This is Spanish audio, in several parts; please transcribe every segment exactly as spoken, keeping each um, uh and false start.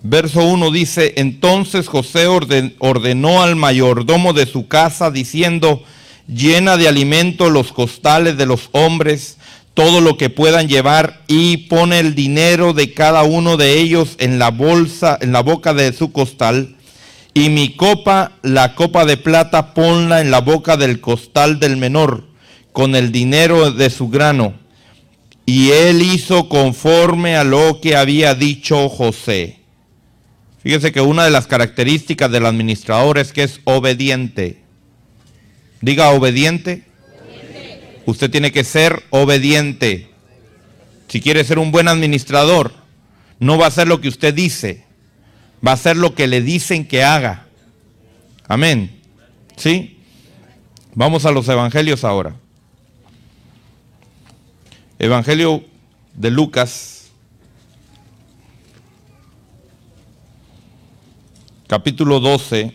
Verso uno dice: entonces José orden, ordenó al mayordomo de su casa, diciendo: llena de alimento los costales de los hombres, todo lo que puedan llevar, y pone el dinero de cada uno de ellos en la bolsa, en la boca de su costal. Y mi copa, la copa de plata, ponla en la boca del costal del menor, con el dinero de su grano. Y él hizo conforme a lo que había dicho José. Fíjese que una de las características del administrador es que es obediente. Diga obediente. Obediente. Usted tiene que ser obediente. Si quiere ser un buen administrador, no va a hacer lo que usted dice, va a hacer lo que le dicen que haga. Amén. ¿Sí? Vamos a los evangelios ahora. Evangelio de Lucas, capítulo doce,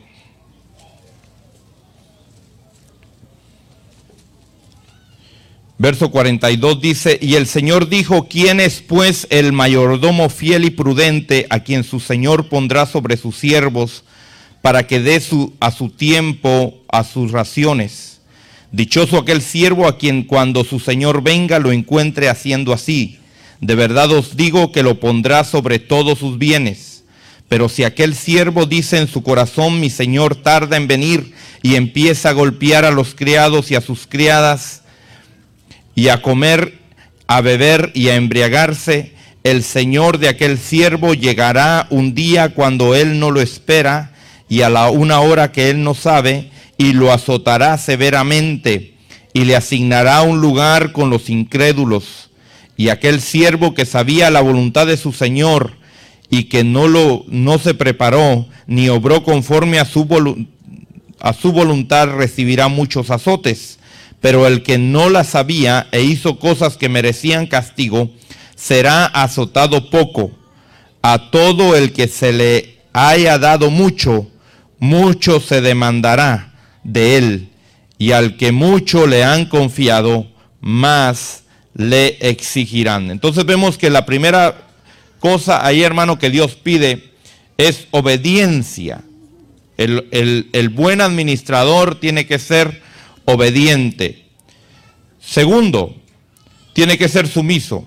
verso cuarenta y dos dice: y el Señor dijo: ¿quién es pues el mayordomo fiel y prudente, a quien su Señor pondrá sobre sus siervos, para que dé su, a su tiempo a sus raciones? Dichoso aquel siervo a quien cuando su Señor venga lo encuentre haciendo así. De verdad os digo que lo pondrá sobre todos sus bienes. Pero si aquel siervo dice en su corazón: mi Señor tarda en venir, y empieza a golpear a los criados y a sus criadas, y a comer, a beber y a embriagarse, el Señor de aquel siervo llegará un día cuando él no lo espera, y a la una hora que él no sabe, y lo azotará severamente, y le asignará un lugar con los incrédulos. Y aquel siervo que sabía la voluntad de su Señor, y que no, lo, no se preparó, ni obró conforme a su, volu- a su voluntad, recibirá muchos azotes. Pero el que no la sabía e hizo cosas que merecían castigo, será azotado poco. A todo el que se le haya dado mucho, mucho se demandará de él, y al que mucho le han confiado, más le exigirán. Entonces vemos que la primera cosa ahí, hermano, que Dios pide es obediencia. El, el, el buen administrador tiene que ser obediente. Segundo, tiene que ser sumiso.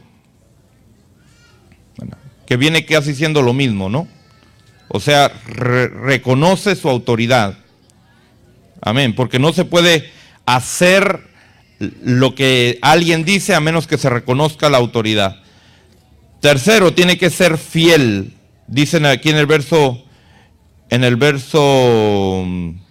Bueno, que viene casi siendo lo mismo, ¿no? O sea, re- reconoce su autoridad. Amén, porque no se puede hacer lo que alguien dice a menos que se reconozca la autoridad. Tercero, tiene que ser fiel. Dicen aquí en el verso, en el verso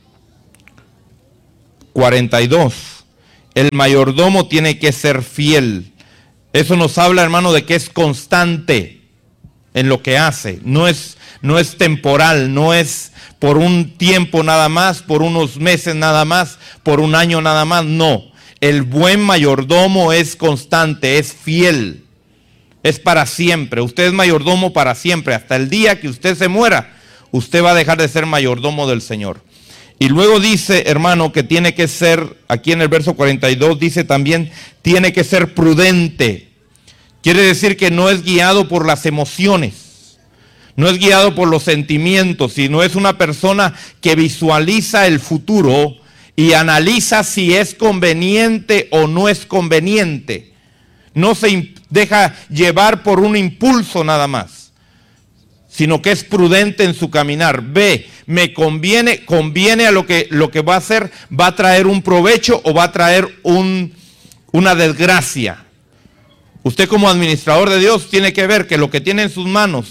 cuarenta y dos, el mayordomo tiene que ser fiel. Eso nos habla, hermano, de que es constante en lo que hace. No es, no es temporal, no es por un tiempo nada más, por unos meses nada más, por un año nada más. No, el buen mayordomo es constante, es fiel. Es para siempre. Usted es mayordomo para siempre. Hasta el día que usted se muera, usted va a dejar de ser mayordomo del Señor. Y luego dice, hermano, que tiene que ser, aquí en el verso cuarenta y dos dice también, tiene que ser prudente. Quiere decir que no es guiado por las emociones, no es guiado por los sentimientos, sino es una persona que visualiza el futuro y analiza si es conveniente o no es conveniente. No se deja llevar por un impulso nada más, sino que es prudente en su caminar. Ve, me conviene, conviene a lo que, lo que va a hacer, va a traer un provecho o va a traer un, una desgracia. Usted como administrador de Dios tiene que ver que lo que tiene en sus manos,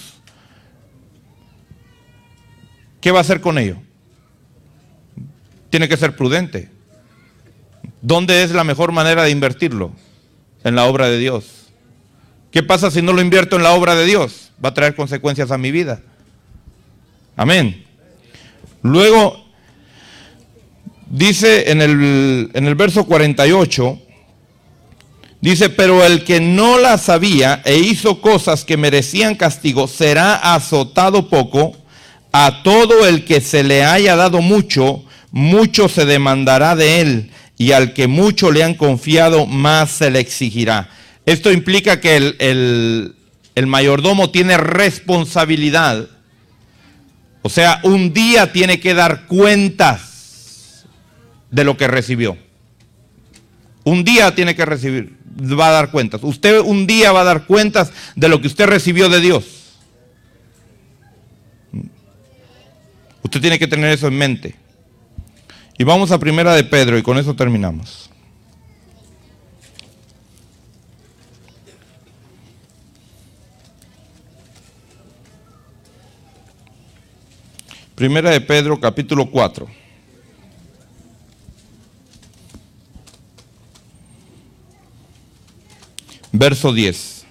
¿qué va a hacer con ello? Tiene que ser prudente. ¿Dónde es la mejor manera de invertirlo? En la obra de Dios. ¿Qué pasa si no lo invierto en la obra de Dios? Va a traer consecuencias a mi vida. Amén. Luego, dice en el, en el verso cuarenta y ocho, dice, pero el que no la sabía e hizo cosas que merecían castigo, será azotado poco. A todo el que se le haya dado mucho, mucho se demandará de él, y al que mucho le han confiado, más se le exigirá. Esto implica que el, el, el mayordomo tiene responsabilidad O sea, un día tiene que dar cuentas de lo que recibió. Un día tiene que recibir, va a dar cuentas. Usted un día va a dar cuentas de lo que usted recibió de Dios. Usted tiene que tener eso en mente. Y vamos a Primera de Pedro y con eso terminamos. Primera de Pedro, capítulo cuatro. Verso diez.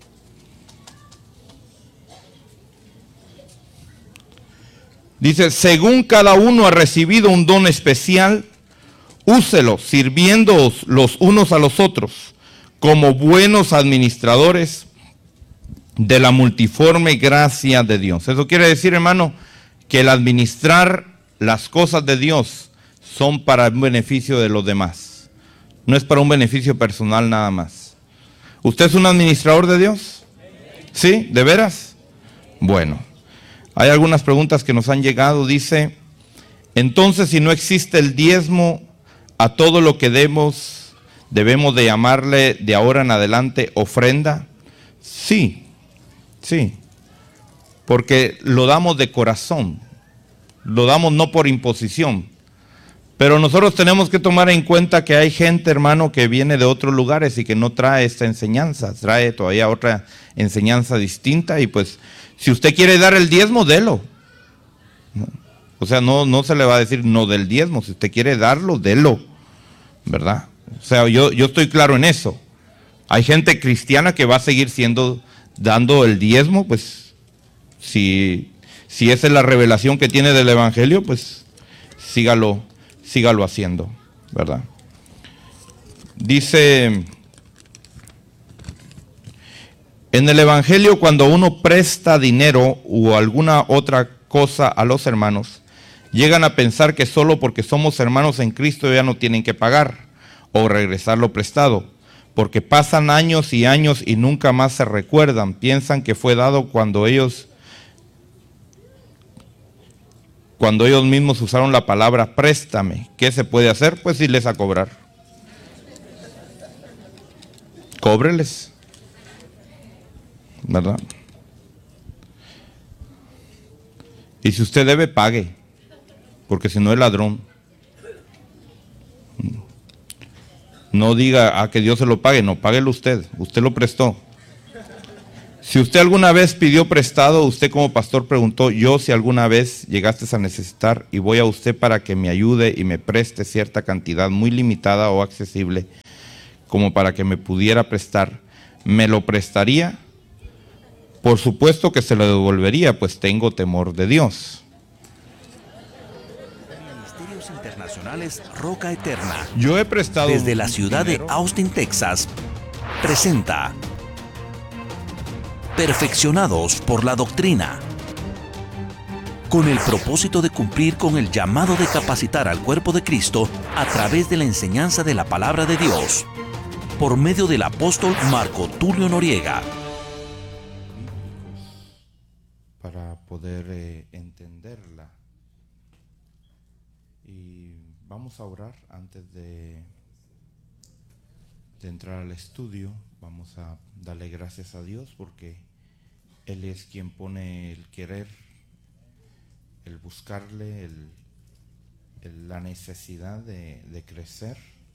Dice, según cada uno ha recibido un don especial, úselo, sirviéndoos los unos a los otros, como buenos administradores de la multiforme gracia de Dios. Eso quiere decir, hermano, que el administrar las cosas de Dios son para un beneficio de los demás. No es para un beneficio personal nada más. ¿Usted es un administrador de Dios? ¿Sí? ¿De veras? Bueno, hay algunas preguntas que nos han llegado. Dice, entonces si no existe el diezmo, a todo lo que demos, ¿debemos de llamarle de ahora en adelante ofrenda? Sí, sí. Porque lo damos de corazón, lo damos no por imposición. Pero nosotros tenemos que tomar en cuenta que hay gente, hermano, que viene de otros lugares y que no trae esta enseñanza, trae todavía otra enseñanza distinta. Y pues, si usted quiere dar el diezmo, délo. O sea, no, no se le va a decir no del diezmo. Si usted quiere darlo, délo, ¿verdad? O sea, yo, yo estoy claro en eso. Hay gente cristiana que va a seguir siendo, dando el diezmo, pues, si, si esa es la revelación que tiene del Evangelio, pues, sígalo. Sígalo haciendo, ¿verdad? Dice, en el Evangelio cuando uno presta dinero o alguna otra cosa a los hermanos, llegan a pensar que solo porque somos hermanos en Cristo ya no tienen que pagar o regresar lo prestado, porque pasan años y años y nunca más se recuerdan, piensan que fue dado cuando ellos Cuando ellos mismos usaron la palabra préstame. ¿Qué se puede hacer? Pues irles a cobrar. Cóbreles, ¿verdad? Y si usted debe, pague, porque si no es ladrón. No diga a que Dios se lo pague, no, páguelo usted, usted lo prestó. Si usted alguna vez pidió prestado, usted como pastor preguntó, yo si alguna vez llegaste a necesitar y voy a usted para que me ayude y me preste cierta cantidad muy limitada o accesible, como para que me pudiera prestar, ¿me lo prestaría? Por supuesto que se lo devolvería, pues tengo temor de Dios. Ministerios Internacionales Roca Eterna. Yo he prestado desde la ciudad dinero. de Austin, Texas, presenta Perfeccionados por la Doctrina, con el propósito de cumplir con el llamado de capacitar al cuerpo de Cristo a través de la enseñanza de la palabra de Dios, por medio del apóstol Marco Tulio Noriega. Para poder eh, entenderla. Y vamos a orar antes de, de entrar al estudio. Vamos a darle gracias a Dios porque Él es quien pone el querer, el buscarle, el, el, la necesidad de, de crecer,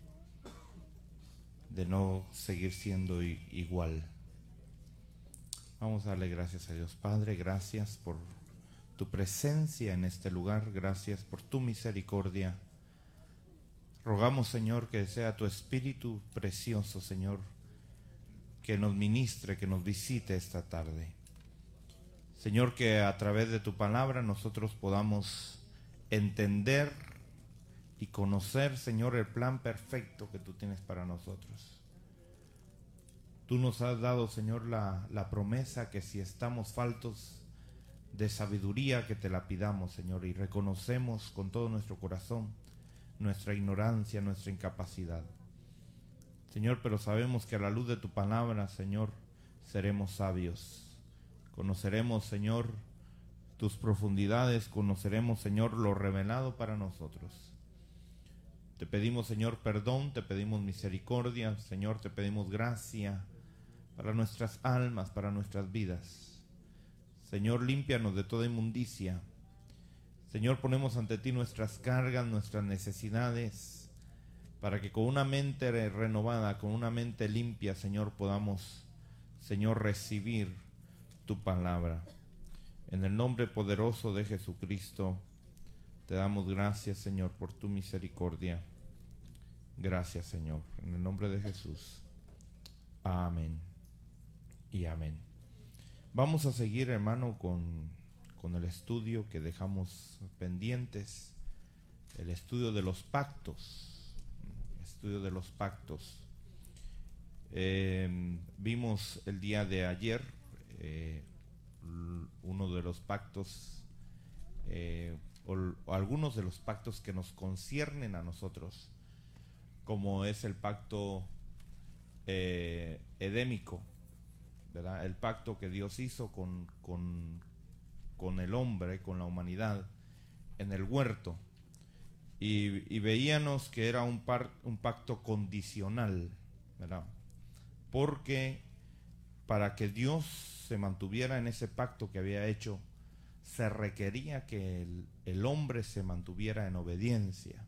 de no seguir siendo igual. Vamos a darle gracias a Dios. Padre, gracias por tu presencia en este lugar, gracias por tu misericordia. Rogamos, Señor, que sea tu Espíritu precioso, Señor, que nos ministre, que nos visite esta tarde. Señor, que a través de tu palabra nosotros podamos entender y conocer, Señor, el plan perfecto que tú tienes para nosotros. Tú nos has dado, Señor, la, la promesa que si estamos faltos de sabiduría, que te la pidamos, Señor, y reconocemos con todo nuestro corazón nuestra ignorancia, nuestra incapacidad. Señor, pero sabemos que a la luz de tu palabra, Señor, seremos sabios. Conoceremos, Señor, tus profundidades, conoceremos, Señor, lo revelado para nosotros. Te pedimos, Señor, perdón, te pedimos misericordia, Señor, te pedimos gracia para nuestras almas, para nuestras vidas. Señor, límpianos de toda inmundicia. Señor, ponemos ante ti nuestras cargas, nuestras necesidades, para que con una mente renovada, con una mente limpia, Señor, podamos, Señor, recibir tu palabra. En el nombre poderoso de Jesucristo, te damos gracias, Señor, por tu misericordia. Gracias, Señor, en el nombre de Jesús. Amén y amén. Vamos a seguir, hermano, con, con el estudio que dejamos pendientes, el estudio de los pactos, estudio de los pactos. Eh, vimos el día de ayer eh, uno de los pactos, eh, o, o algunos de los pactos que nos conciernen a nosotros, como es el pacto eh, edémico, ¿verdad? El pacto que Dios hizo con, con, con el hombre, con la humanidad, en el huerto. Y, y veíamos que era un, par, un pacto condicional, ¿verdad? Porque para que Dios se mantuviera en ese pacto que había hecho, se requería que el, el hombre se mantuviera en obediencia.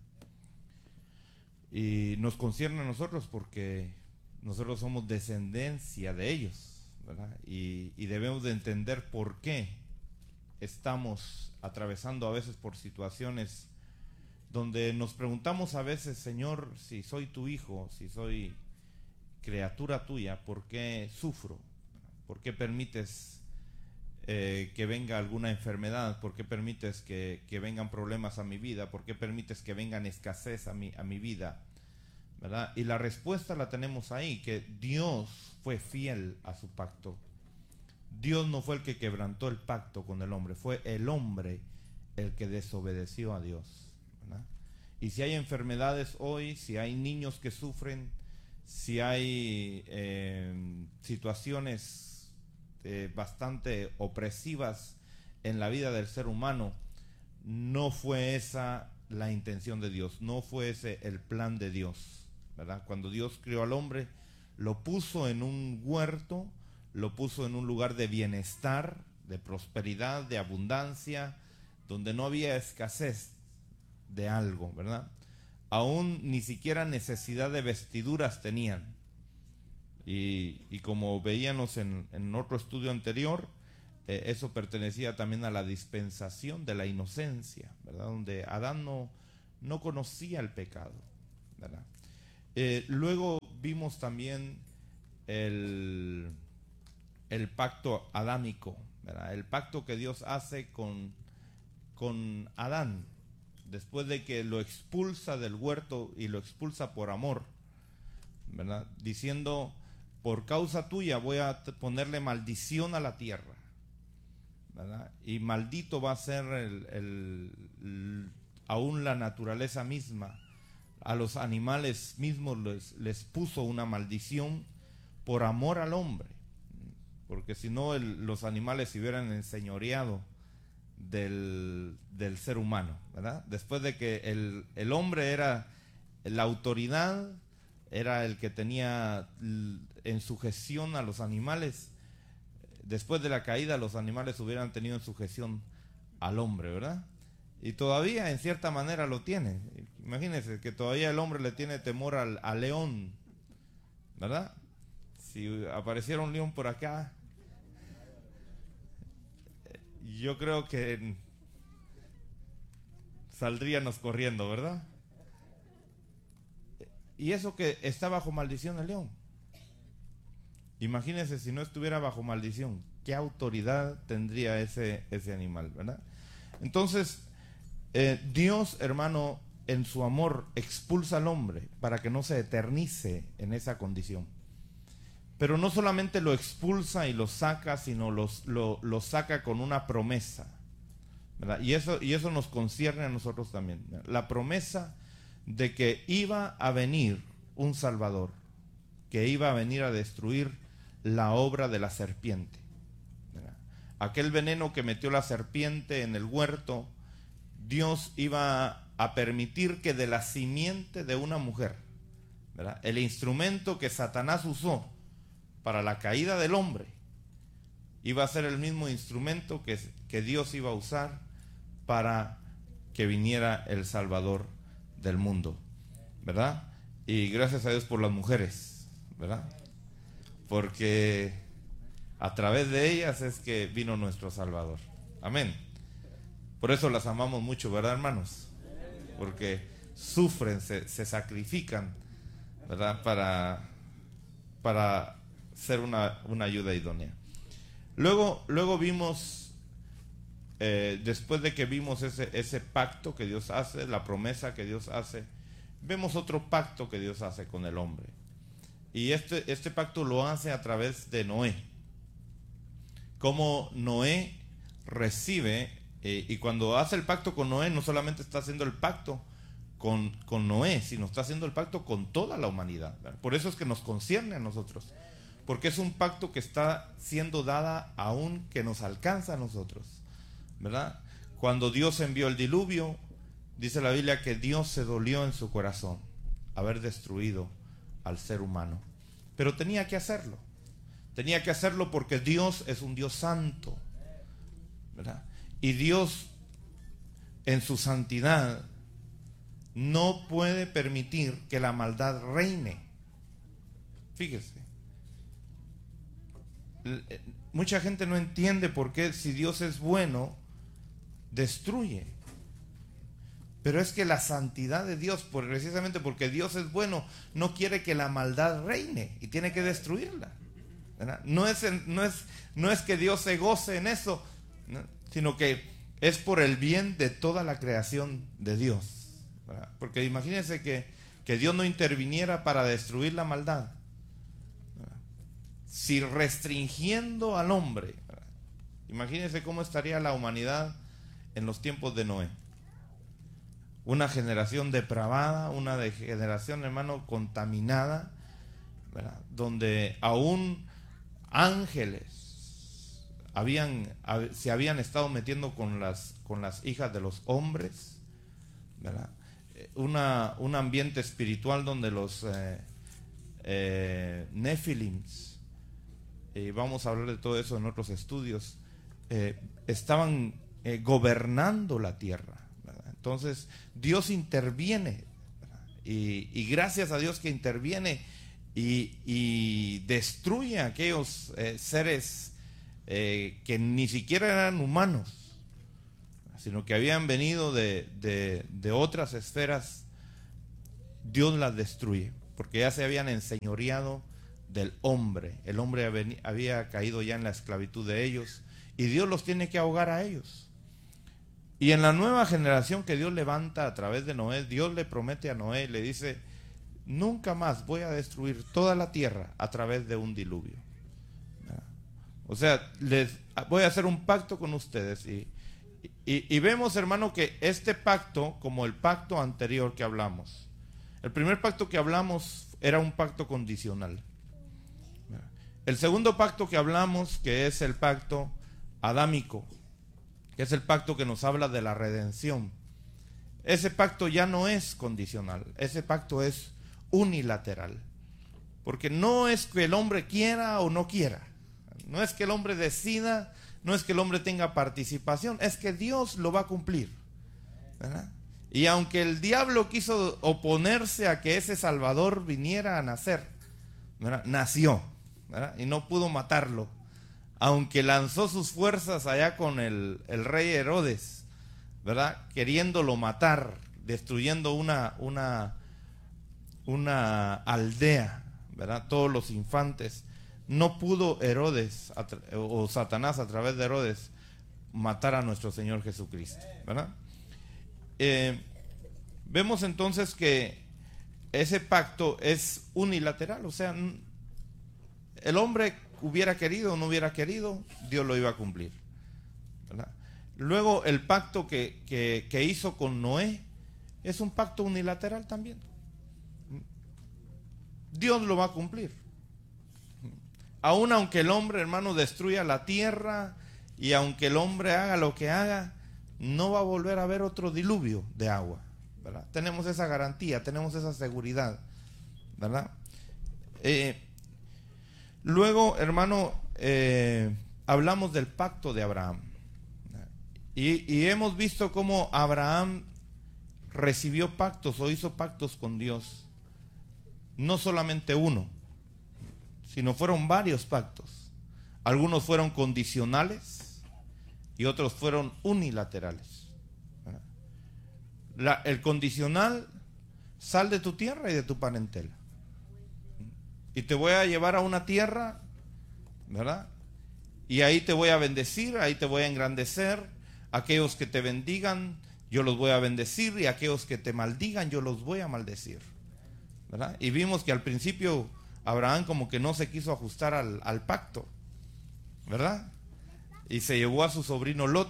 Y nos concierne a nosotros porque nosotros somos descendencia de ellos, ¿verdad? Y, y debemos de entender por qué estamos atravesando a veces por situaciones donde nos preguntamos a veces, Señor, si soy tu hijo, si soy criatura tuya, ¿por qué sufro? ¿Por qué permites eh, que venga alguna enfermedad? ¿Por qué permites que, que vengan problemas a mi vida? ¿Por qué permites que vengan escasez a mi, a mi vida? ¿Verdad? Y la respuesta la tenemos ahí, que Dios fue fiel a su pacto. Dios no fue el que quebrantó el pacto con el hombre, fue el hombre el que desobedeció a Dios, ¿verdad? Y si hay enfermedades hoy, si hay niños que sufren, si hay eh, situaciones eh, bastante opresivas en la vida del ser humano, no fue esa la intención de Dios, no fue ese el plan de Dios, ¿verdad? Cuando Dios crió al hombre, lo puso en un huerto, lo puso en un lugar de bienestar, de prosperidad, de abundancia, donde no había escasez de algo, ¿verdad? Aún ni siquiera necesidad de vestiduras tenían. Y, y como veíamos en, en otro estudio anterior, eh, eso pertenecía también a la dispensación de la inocencia, ¿verdad? Donde Adán no, no conocía el pecado, ¿verdad? Eh, luego vimos también el, el pacto adámico, ¿verdad? El pacto que Dios hace con, con Adán, después de que lo expulsa del huerto y lo expulsa por amor, ¿verdad? Diciendo, por causa tuya voy a ponerle maldición a la tierra, ¿verdad? Y maldito va a ser el, el, el, aún la naturaleza misma. A los animales mismos les, les puso una maldición por amor al hombre, porque si no el, los animales se hubieran enseñoreado Del, del ser humano, ¿verdad? Después de que el, el hombre era la autoridad, era el que tenía en sujeción a los animales, después de la caída los animales hubieran tenido en sujeción al hombre, ¿verdad? Y todavía en cierta manera lo tiene. Imagínense que todavía el hombre le tiene temor al, al león, ¿verdad? Si apareciera un león por acá, yo creo que saldríamos corriendo, ¿verdad? Y eso que está bajo maldición el león. Imagínense si no estuviera bajo maldición, ¿qué autoridad tendría ese, ese animal, ¿verdad? Entonces, eh, Dios, hermano, en su amor expulsa al hombre para que no se eternice en esa condición. Pero no solamente lo expulsa y lo saca, sino los, lo, lo saca con una promesa, ¿verdad? Y eso, y eso nos concierne a nosotros también, ¿verdad? La promesa de que iba a venir un Salvador, que iba a venir a destruir la obra de la serpiente, ¿verdad? aquel veneno que metió la serpiente en el huerto, Dios iba a permitir que de la simiente de una mujer, ¿verdad?, el instrumento que Satanás usó para la caída del hombre, iba a ser el mismo instrumento que, que Dios iba a usar para que viniera el Salvador del mundo, ¿verdad? Y gracias a Dios por las mujeres, ¿verdad? Porque a través de ellas es que vino nuestro Salvador. Amén. Por eso las amamos mucho, ¿verdad, hermanos? Porque sufren, se, se sacrifican, ¿verdad? Para, para ser una, una ayuda idónea. Luego, luego vimos, eh, después de que vimos ese, ese pacto que Dios hace, la promesa que Dios hace, vemos otro pacto que Dios hace con el hombre. Y este, este pacto lo hace a través de Noé. Como Noé recibe, eh, y cuando hace el pacto con Noé, no solamente está haciendo el pacto con, con Noé, sino está haciendo el pacto con toda la humanidad, ¿verdad? Por eso es que nos concierne a nosotros. Porque es un pacto que está siendo dada aún que nos alcanza a nosotros, ¿verdad? Cuando Dios envió el diluvio, dice la Biblia que Dios se dolió en su corazón haber destruido al ser humano. Pero tenía que hacerlo. Tenía que hacerlo porque Dios es un Dios santo, ¿verdad? Y Dios, en su santidad, no puede permitir que la maldad reine. Fíjese. Mucha gente no entiende por qué, si Dios es bueno, destruye. Pero es que la santidad de Dios, precisamente porque Dios es bueno, no quiere que la maldad reine y tiene que destruirla, ¿verdad? No es, no es, no es que Dios se goce en eso, ¿no?, sino que es por el bien de toda la creación de Dios, ¿verdad? Porque imagínense que, que Dios no interviniera para destruir la maldad. Si restringiendo al hombre, ¿verdad?, imagínense cómo estaría la humanidad en los tiempos de Noé. Una generación depravada, una de generación, hermano, contaminada, ¿verdad?, donde aún ángeles habían, se habían estado metiendo con las, con las hijas de los hombres, ¿verdad? Una, un ambiente espiritual donde los eh, eh, Nefilims, y vamos a hablar de todo eso en otros estudios, eh, estaban eh, gobernando la tierra, ¿verdad? Entonces Dios interviene, y, y gracias a Dios que interviene y, y destruye a aquellos eh, seres eh, que ni siquiera eran humanos, sino que habían venido de, de, de otras esferas. Dios las destruye porque ya se habían enseñoreado del hombre. El hombre había caído ya en la esclavitud de ellos y Dios los tiene que ahogar a ellos. Y en la nueva generación que Dios levanta a través de Noé, Dios le promete a Noé, le dice: nunca más voy a destruir toda la tierra a través de un diluvio. O sea, les voy a hacer un pacto con ustedes. Y, y, y vemos, hermano, que este pacto, como el pacto anterior que hablamos, el primer pacto que hablamos era un pacto condicional. El segundo pacto que hablamos, que es el pacto adámico, que es el pacto que nos habla de la redención, ese pacto ya no es condicional, ese pacto es unilateral, porque no es que el hombre quiera o no quiera, no es que el hombre decida, no es que el hombre tenga participación, es que Dios lo va a cumplir, ¿verdad? Y aunque el diablo quiso oponerse a que ese Salvador viniera a nacer, ¿verdad?, nació, ¿verdad?, y no pudo matarlo, aunque lanzó sus fuerzas allá con el, el rey Herodes, ¿verdad?, queriéndolo matar, destruyendo una, una, una aldea, ¿verdad?, todos los infantes. No pudo Herodes o Satanás a través de Herodes matar a nuestro Señor Jesucristo, ¿verdad? Eh, vemos entonces que ese pacto es unilateral, o sea, el hombre hubiera querido o no hubiera querido, Dios lo iba a cumplir, ¿verdad? Luego el pacto que, que, que hizo con Noé es un pacto unilateral también. Dios lo va a cumplir. Aún aunque el hombre, hermano, destruya la tierra y aunque el hombre haga lo que haga, no va a volver a haber otro diluvio de agua, ¿verdad? Tenemos esa garantía, tenemos esa seguridad, ¿verdad? Eh, luego, hermano, eh, hablamos del pacto de Abraham, y, y hemos visto cómo Abraham recibió pactos o hizo pactos con Dios, no solamente uno, sino fueron varios pactos. Algunos fueron condicionales y otros fueron unilaterales. La, el condicional: sal de tu tierra y de tu parentela, y te voy a llevar a una tierra, ¿verdad? Y ahí te voy a bendecir, ahí te voy a engrandecer. Aquellos que te bendigan, yo los voy a bendecir, y aquellos que te maldigan, yo los voy a maldecir, ¿verdad? Y vimos que al principio Abraham como que no se quiso ajustar al, al pacto, ¿verdad? Y se llevó a su sobrino Lot.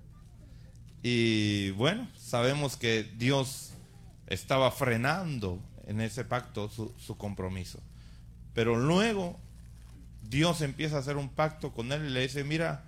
Y bueno, sabemos que Dios estaba frenando en ese pacto su, su compromiso. Pero luego Dios empieza a hacer un pacto con él y le dice: mira,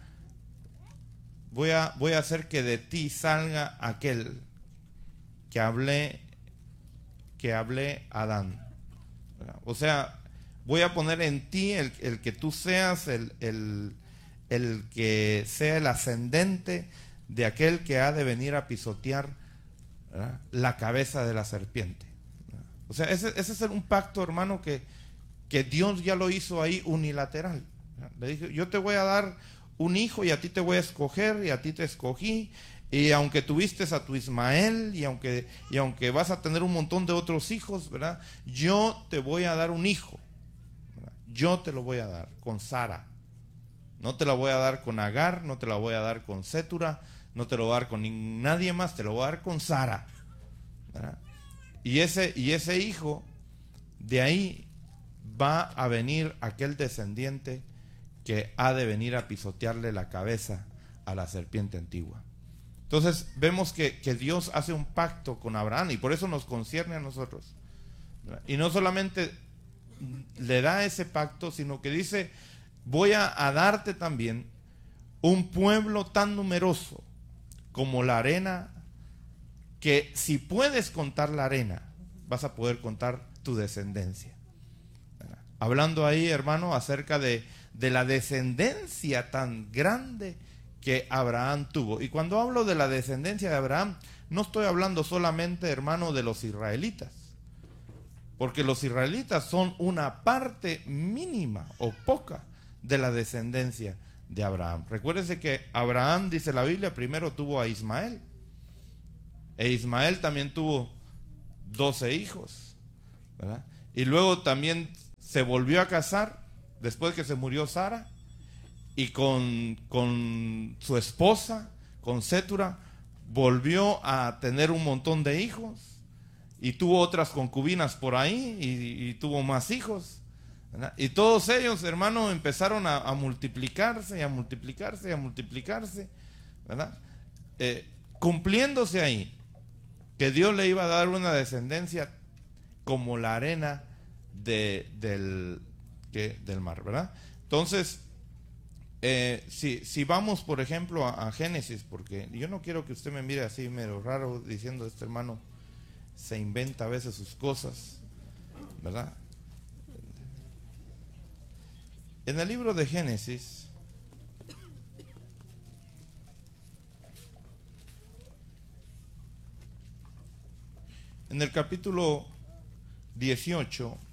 voy a, voy a hacer que de ti salga aquel que hablé, que hablé a Adán. O sea, voy a poner en ti el, el que tú seas el, el, el que sea el ascendente de aquel que ha de venir a pisotear, ¿verdad?, la cabeza de la serpiente, ¿verdad? O sea, ese, ese es un pacto, hermano, que, que Dios ya lo hizo ahí unilateral, ¿verdad? Le dije: yo te voy a dar un hijo y a ti te voy a escoger, y a ti te escogí, y aunque tuviste a tu Ismael, y aunque, y aunque vas a tener un montón de otros hijos, ¿verdad?, yo te voy a dar un hijo, ¿verdad? Yo te lo voy a dar con Sara. No te la voy a dar con Agar, no te la voy a dar con Sétura, no te lo voy a dar con ni, nadie más, te lo voy a dar con Sara, ¿verdad? Y ese, y ese hijo, de ahí va a venir aquel descendiente que ha de venir a pisotearle la cabeza a la serpiente antigua. Entonces vemos que, que Dios hace un pacto con Abraham, y por eso nos concierne a nosotros, ¿verdad? Y no solamente le da ese pacto, sino que dice: voy a, a darte también un pueblo tan numeroso como la arena, que si puedes contar la arena, vas a poder contar tu descendencia, ¿verdad? Hablando ahí, hermano, acerca de, de la descendencia tan grande que Abraham tuvo. Y cuando hablo de la descendencia de Abraham, no estoy hablando solamente, hermano, de los israelitas, porque los israelitas son una parte mínima o poca de la descendencia de Abraham. Recuérdese que Abraham, dice la Biblia, primero tuvo a Ismael, e Ismael también tuvo doce hijos, ¿verdad? Y luego también se volvió a casar después que se murió Sara, y con, con su esposa, con Sétura, volvió a tener un montón de hijos, y tuvo otras concubinas por ahí, y, y tuvo más hijos, ¿verdad? Y todos ellos, hermano, empezaron a, a multiplicarse y a multiplicarse y a multiplicarse, ¿verdad? Eh, cumpliéndose ahí que Dios le iba a dar una descendencia como la arena de, del, que, del mar, ¿verdad? Entonces, eh, si, si vamos, por ejemplo, a, a Génesis, porque yo no quiero que usted me mire así medio raro diciendo: este hermano se inventa a veces sus cosas, ¿verdad? En el libro de Génesis, en el capítulo dieciocho,